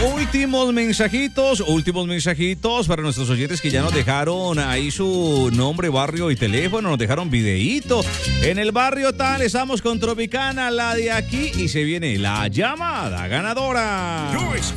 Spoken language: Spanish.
Últimos mensajitos para nuestros oyentes que ya nos dejaron ahí su nombre, barrio y teléfono, nos dejaron videíto. En el barrio tal, estamos con Tropicana, la de aquí, y se viene la llamada ganadora.